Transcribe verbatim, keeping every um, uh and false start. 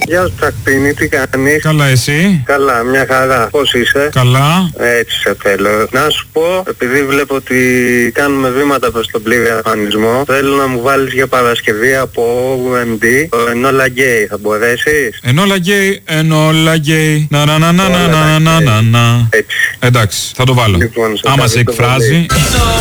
Γεια σου Τσακτίνη, τι κάνεις? Καλά, εσύ? Καλά, μια χαρά. Πώς είσαι? Καλά. Έτσι σε θέλω. Να σου πω, επειδή βλέπω ότι κάνουμε βήματα προς τον πλήρη αφανισμό, θέλω να μου βάλεις για Παρασκευή από ο εμ ντι το Ενόλα Γκέι. Θα μπορέσεις? Ενόλα γκέι, ενόλα γκέι. Να να να να να να να να. Έτσι. Εντάξει, θα το βάλω. Λοιπόν, άμα σε εκφράζει.